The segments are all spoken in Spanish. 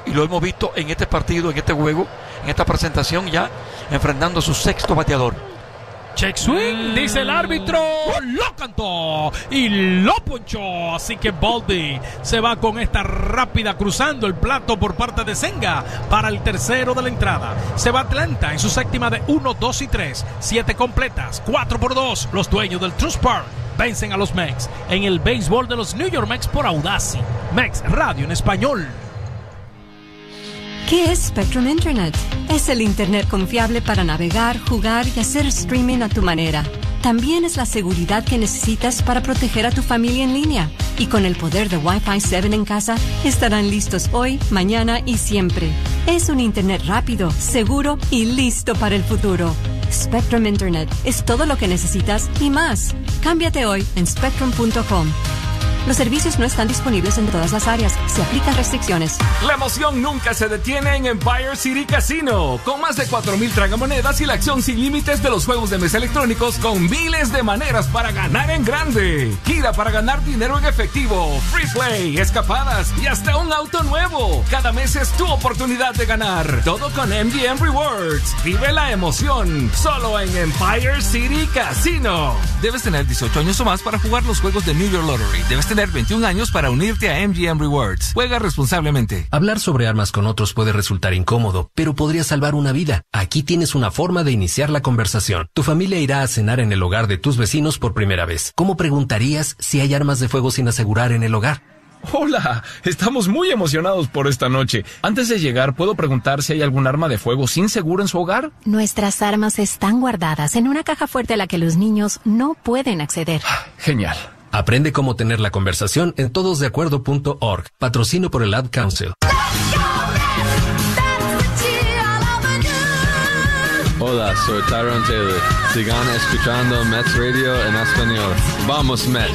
y lo hemos visto en este partido, en este juego, en esta presentación ya, enfrentando a su sexto bateador. Check swing, dice el árbitro, lo cantó y lo ponchó, así que Boldy se va con esta rápida cruzando el plato por parte de Senga para el tercero de la entrada. Se va Atlanta en su séptima de 1, 2 y 3, 7 completas, 4-2. Los dueños del Truist Park vencen a los Mets en el béisbol de los New York Mets por Audacy. Mets Radio en español. ¿Qué es Spectrum Internet? Es el Internet confiable para navegar, jugar y hacer streaming a tu manera. También es la seguridad que necesitas para proteger a tu familia en línea. Y con el poder de Wi-Fi 7 en casa, estarán listos hoy, mañana y siempre. Es un Internet rápido, seguro y listo para el futuro. Spectrum Internet es todo lo que necesitas y más. Cámbiate hoy en spectrum.com. Los servicios no están disponibles en todas las áreas. Se aplican restricciones. La emoción nunca se detiene en Empire City Casino. Con más de 4,000 tragamonedas y la acción sin límites de los juegos de mesa electrónicos con miles de maneras para ganar en grande. Gira para ganar dinero en efectivo, free play, escapadas y hasta un auto nuevo. Cada mes es tu oportunidad de ganar. Todo con MGM Rewards. Vive la emoción. Solo en Empire City Casino. Debes tener 18 años o más para jugar los juegos de New York Lottery. Debes tener 21 años para unirte a MGM Rewards. Juega responsablemente. Hablar sobre armas con otros puede resultar incómodo, pero podría salvar una vida. Aquí tienes una forma de iniciar la conversación. Tu familia irá a cenar en el hogar de tus vecinos por primera vez. ¿Cómo preguntarías si hay armas de fuego sin asegurar en el hogar? Hola, estamos muy emocionados por esta noche. Antes de llegar, ¿puedo preguntar si hay algún arma de fuego sin seguro en su hogar? Nuestras armas están guardadas en una caja fuerte a la que los niños no pueden acceder. Genial. Aprende cómo tener la conversación en todosdeacuerdo.org. Patrocinio por el Ad Council. Hola, soy Tyrone Taylor. Sigan escuchando Mets Radio en español. ¡Vamos, Mets!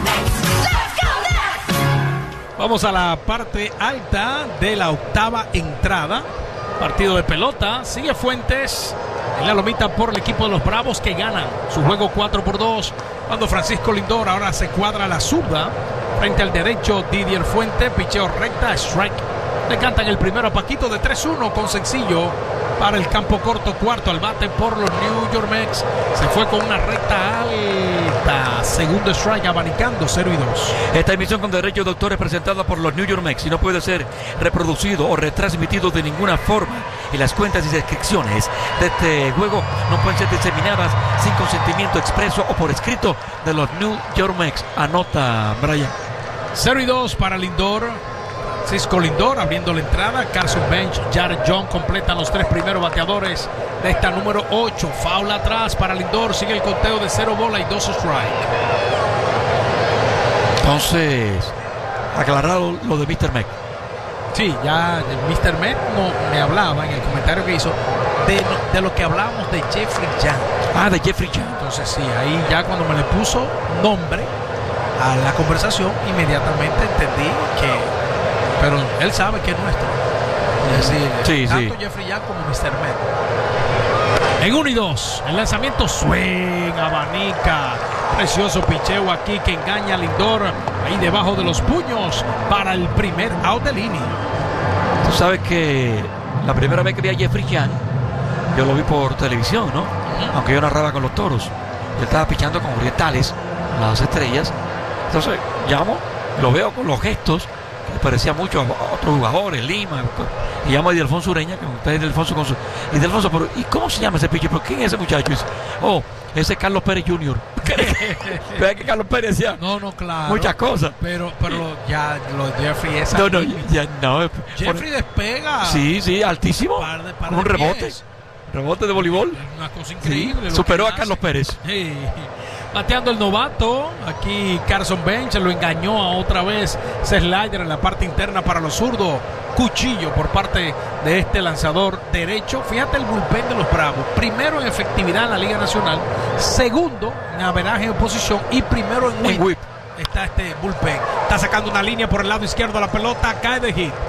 Vamos a la parte alta de la octava entrada. Partido de pelota. Sigue Fuentes en la lomita por el equipo de los Bravos que ganan su juego 4-2. Cuando Francisco Lindor ahora se cuadra la zurda frente al derecho Didier Fuente. Picheo recta, strike. Le cantan el primero a Paquito de 3-1 con sencillo para el campo corto. Cuarto al bate por los New York Mets. Se fue con una recta alta. Segundo strike abanicando 0-2. Esta emisión con derechos de autor es presentada por los New York Mets y no puede ser reproducido o retransmitido de ninguna forma. Y las cuentas y descripciones de este juego no pueden ser diseminadas sin consentimiento expreso o por escrito de los New York Mets. Anota, Brian. 0-2 para Lindor. Francisco Lindor abriendo la entrada. Carson Bench, Jared John completan los tres primeros bateadores de esta número 8. Foul atrás para Lindor. Sigue el conteo de 0 bola y 2 strike. Entonces, aclarado lo de Mr. Met. Sí, ya el Mr. Met no me hablaba en el comentario que hizo de lo que hablábamos de Jeffrey Young. De Jeffrey Young. Entonces sí, ahí ya cuando me le puso nombre a la conversación, inmediatamente entendí que... Pero él sabe que es nuestro. Es decir, tanto Jeffrey Young como Mr. Met. En 1 y 2, el lanzamiento swing, abanica. Precioso picheo aquí que engaña a Lindor. Ahí debajo de los puños para el primer out de línea. Tú sabes que la primera vez que vi a Jeffrey Young, yo lo vi por televisión, ¿no? Aunque yo narraba con los Toros. Él estaba pichando con Orientales, las Estrellas. Entonces llamo, lo veo con los gestos que parecía mucho a otros jugadores, Lima, y llamo a Idelfonso Ureña, que usted es Idelfonso con su... Idelfonso, pero ¿y cómo se llama ese pitcher? ¿Pero quién es ese muchacho? Y dice, ese es Carlos Pérez Jr. ¿Ves que Carlos Pérez decía? No, claro. Muchas cosas. Pero ya lo Jeffrey es Jeffrey despega. Sí, altísimo. Con un rebote. Rebote de voleibol. Una cosa increíble. Sí, superó a Carlos Pérez. Sí. Bateando el novato, aquí Carson Bench lo engañó a otra vez. Slider en la parte interna para los zurdos. Cuchillo por parte de este lanzador derecho. Fíjate el bullpen de los Bravos. Primero en efectividad en la Liga Nacional. Segundo en averaje en posición. Y primero en whip. Está este bullpen. Está sacando una línea por el lado izquierdo de la pelota. Cae de hit.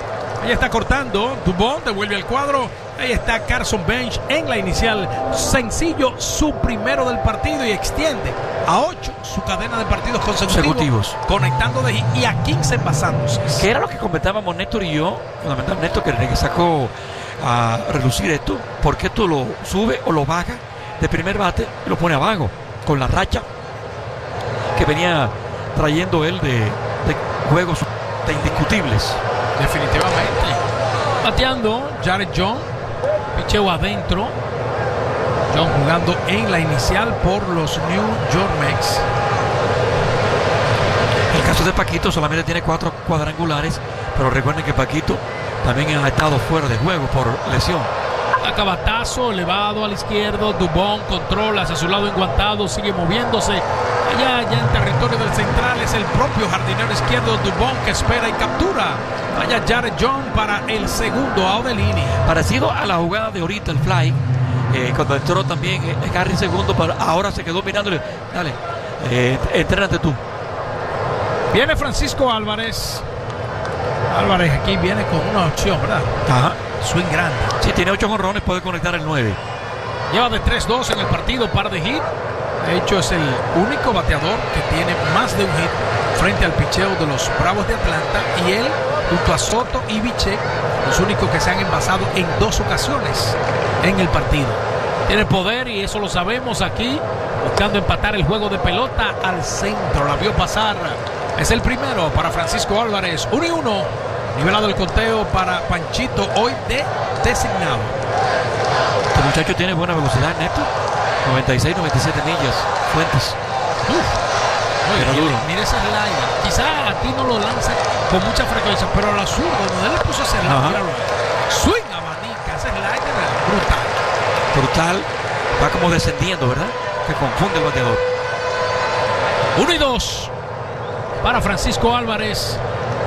Ahí está cortando. Dubón devuelve al cuadro. Ahí está Carson Bench en la inicial. Sencillo, su primero del partido y extiende a 8 su cadena de partidos consecutivos. Conectando de hit y a 15 envasándose. Que era lo que comentábamos Néstor y yo. Fundamentalmente Néstor que sacó a relucir esto. ¿Por qué tú lo subes o lo bajas de primer bate y lo pone abajo? Con la racha que venía trayendo él de juegos de indiscutibles. Definitivamente. Bateando Jared John. Picheo adentro. John jugando en la inicial por los New York Mets. El caso de Paquito solamente tiene 4 cuadrangulares, pero recuerden que Paquito también ha estado fuera de juego por lesión. Acabatazo elevado al izquierdo. Dubón controla hacia su lado enguantado. Sigue moviéndose. Allá en territorio del central es el propio jardinero izquierdo Dubón que espera y captura. Vaya Jared John para el segundo out de línea. Parecido a la jugada de ahorita, el fly. Cuando entró también Harry segundo, pero ahora se quedó mirándole. Dale, entrénate tú. Viene Francisco Álvarez. Álvarez aquí viene con una opción, ¿verdad? Ajá. Swing grande. Si tiene 8 jonrones, puede conectar el 9. Lleva de 3-2 en el partido, par de hit. De hecho, es el único bateador que tiene más de un hit frente al picheo de los Bravos de Atlanta. Y él, junto a Soto y Bichette, los únicos que se han envasado en 2 ocasiones en el partido. Tiene poder y eso lo sabemos aquí. Buscando empatar el juego de pelota al centro. La vio pasar. Es el primero para Francisco Álvarez. 1-1. Nivelado el conteo para Panchito, hoy de designado. Este muchacho tiene buena velocidad, Neto. 96, 97 millas. Fuentes. Era duro. Mira ese slider. Quizá aquí no lo lanza con mucha frecuencia, pero a la zurda, donde él le puso ese slider, swing abanica, ese slider es brutal. Va como descendiendo, ¿verdad? Que confunde el bateador. 1-2 para Francisco Álvarez.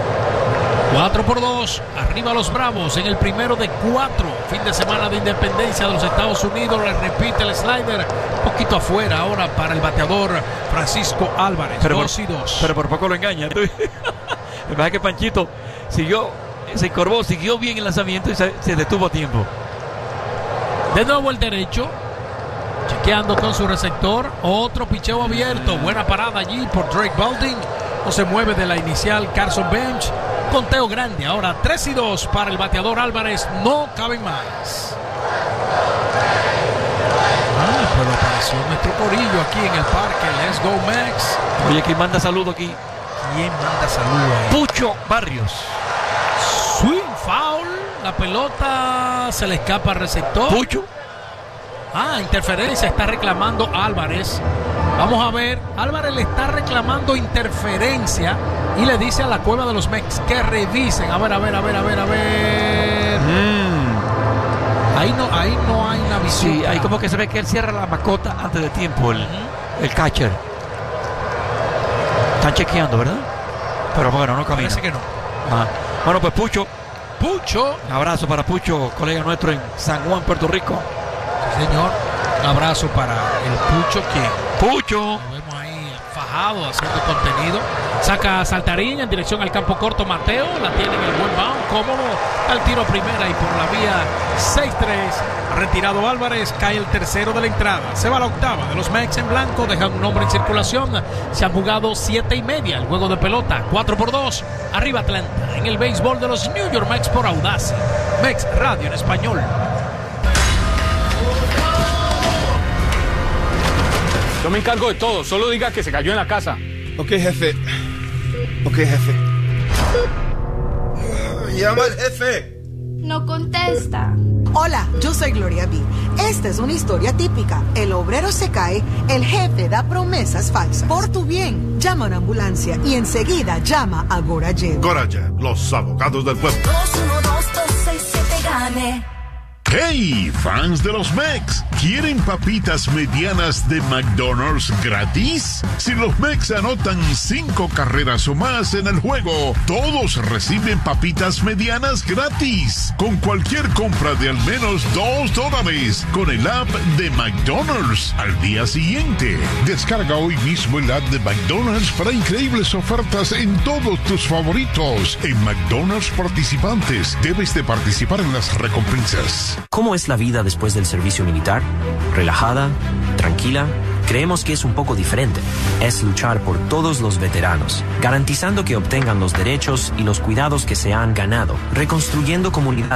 4-2, arriba los Bravos en el primero de 4. Fin de semana de independencia de los Estados Unidos. Le repite el slider, un poquito afuera ahora para el bateador Francisco Álvarez. 2-2. Pero por poco lo engaña. Me parece que Panchito se encorvó, siguió bien el lanzamiento y se detuvo a tiempo. De nuevo el derecho, chequeando con su receptor. Otro picheo abierto, buena parada allí por Drake Balding. No se mueve de la inicial Carson Bench. Conteo grande, ahora 3-2 para el bateador Álvarez, no caben más. Pero apareció nuestro corillo aquí en el parque. Let's go, Max. Oye, ¿quién manda saludo aquí? ¿Quién manda saludo ahí? Pucho Barrios. Swing foul, la pelota se le escapa al receptor. Pucho. Interferencia, está reclamando Álvarez. Vamos a ver, Álvarez le está reclamando interferencia y le dice a la cueva de los Mets que revisen. A ver. Ahí no hay una visión. Sí, ahí como que se ve que él cierra la mascota antes de tiempo, el catcher. Están chequeando, ¿verdad? Pero bueno, no camina. Parece que no. Bueno, pues Pucho. Un abrazo para Pucho, colega nuestro en San Juan, Puerto Rico. Sí, señor. Un abrazo para el Pucho Pucho. Lo vemos ahí fajado haciendo contenido. Saca Saltarín en dirección al campo corto. Mateo la tiene en el buen bound, cómodo al tiro primera y por la vía 6-3 retirado Álvarez. Cae el tercero de la entrada. Se va a la octava de los Mets en blanco. Dejan un hombre en circulación. Se han jugado 7:30 el juego de pelota. 4-2 arriba Atlanta en el béisbol de los New York Mets por Audacy Mets Radio en español. Yo me encargo de todo, solo diga que se cayó en la casa. Ok, jefe. Llama al jefe. No contesta. Hola, yo soy Gloria B. Esta es una historia típica. El obrero se cae, el jefe da promesas falsas. Por tu bien, llama a una ambulancia y enseguida llama a Gorajet. Gorajet, los abogados del pueblo. 212-267-GANE. ¡Hey, fans de los Mex! ¿Quieren papitas medianas de McDonald's gratis? Si los Mex anotan 5 carreras o más en el juego, todos reciben papitas medianas gratis. Con cualquier compra de al menos $2 con el app de McDonald's al día siguiente. Descarga hoy mismo el app de McDonald's para increíbles ofertas en todos tus favoritos. En McDonald's participantes, debes de participar en las recompensas. ¿Cómo es la vida después del servicio militar? ¿Relajada? ¿Tranquila? Creemos que es un poco diferente. Es luchar por todos los veteranos, garantizando que obtengan los derechos y los cuidados que se han ganado, reconstruyendo comunidades